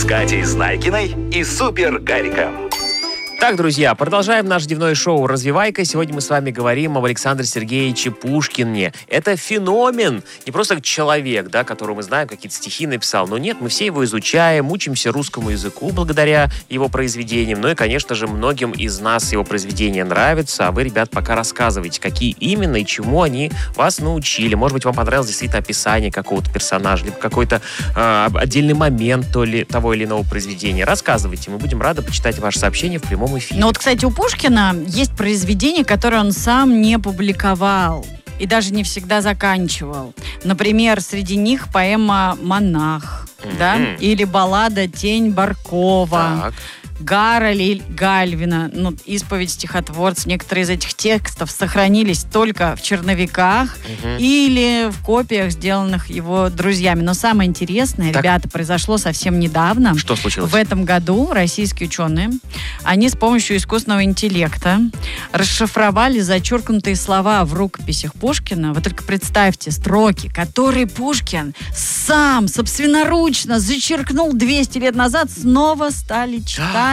Катей Знайкиной и Супер Гариком. Так, друзья, продолжаем наше дневное шоу «Развивайка». Сегодня мы с вами говорим об Александре Сергеевиче Пушкине. Это феномен, не просто человек, да, которого мы знаем, какие-то стихи написал. Но нет, мы все его изучаем, учимся русскому языку благодаря его произведениям. Ну и, конечно же, многим из нас его произведения нравятся. А вы, ребят, пока рассказывайте, какие именно и чему они вас научили. Может быть, вам понравилось действительно описание какого-то персонажа, либо какой-то отдельный момент того или иного произведения. Рассказывайте, мы будем рады почитать ваши сообщения в прямом эфире. Ну вот, кстати, у Пушкина есть произведения, которые он сам не публиковал и даже не всегда заканчивал. Например, среди них поэма «Монах», да? Или баллада «Тень Баркова». Так. Гарольда Гальвина, исповедь стихотворцев. Некоторые из этих текстов сохранились только в черновиках или в копиях, сделанных его друзьями. Но самое интересное, ребята, произошло совсем недавно. Что случилось? В этом году российские ученые, они с помощью искусственного интеллекта расшифровали зачеркнутые слова в рукописях Пушкина. Вы только представьте, строки, которые Пушкин сам собственноручно зачеркнул 200 лет назад, снова стали читать.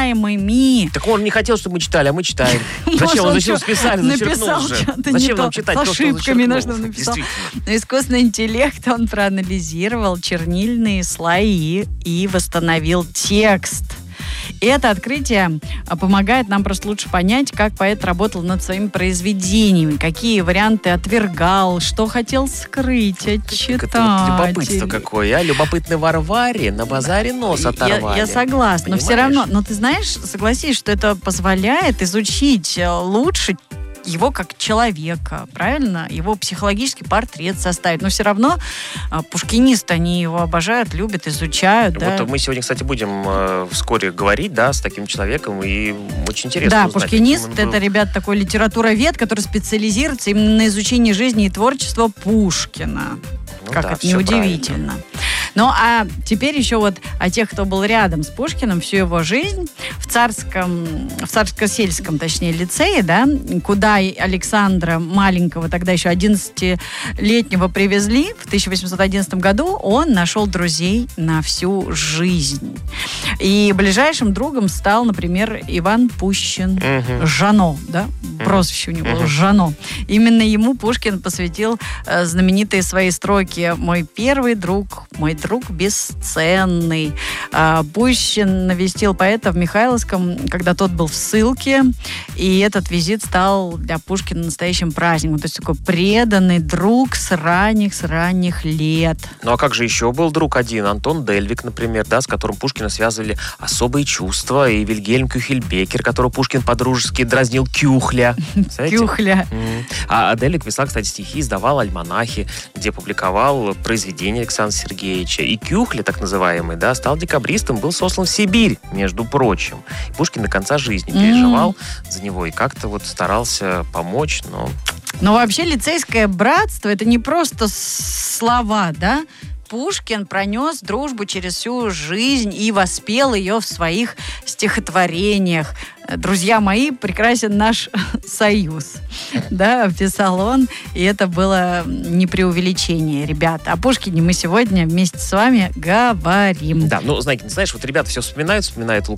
Так он не хотел, чтобы мы читали, а мы читаем. Зачем списали, зачеркнул же? Зачем нам читать то, что ошибками зачеркнул? написал. Искусственный интеллект, он проанализировал чернильные слои и восстановил текст. И это открытие помогает нам просто лучше понять, как поэт работал над своими произведениями, какие варианты отвергал, что хотел скрыть от читателей. Это вот любопытство какое, а? Любопытной Варваре на базаре нос оторвали. Я согласна, понимаешь? но все равно, ты знаешь, согласись, что это позволяет изучить лучше его как человека, правильно? Его психологический портрет составить. Но все равно пушкинисты, они его обожают, любят, изучают. Вот да. мы сегодня, кстати, будем вскоре говорить, да, с таким человеком, и очень интересно Да, узнать, пушкинист каким он был. это, ребят, такой литературовед, который специализируется именно на изучении жизни и творчества Пушкина. Как это неудивительно. Ну, а теперь еще вот о тех, кто был рядом с Пушкиным всю его жизнь в царско-сельском, точнее, лицее, да, куда Александра маленького, тогда еще 11-летнего привезли в 1811 году, он нашел друзей на всю жизнь. И ближайшим другом стал, например, Иван Пущин, Жано, да, прозвище у него Жано. Именно ему Пушкин посвятил знаменитые свои строки «Мой первый друг, мой друг бесценный». Пущин навестил поэта в Михайловском, когда тот был в ссылке, и этот визит стал для Пушкина настоящим праздником. То есть такой преданный друг с ранних лет. Ну а как же еще был друг один? Антон Дельвик, например, да, с которым Пушкина связывали особые чувства, и Вильгельм Кюхельбекер, которого Пушкин по-дружески дразнил Кюхля. Кюхля. А Дельвик писал, кстати, стихи, издавал альманахи, где публиковал произведения Александра Сергеевича. И Кюхля, так называемый, да, стал декабристом, был сослан в Сибирь, между прочим. И Пушкин до конца жизни переживал за него и как-то вот старался помочь, но... Но вообще лицейское братство — это не просто слова, да? Пушкин пронес дружбу через всю жизнь и воспел ее в своих стихотворениях. «Друзья мои, прекрасен наш союз», да, писал он, и это было не преувеличение, ребята. О Пушкине мы сегодня вместе с вами говорим. Да, ну, знаете, вот ребята все вспоминают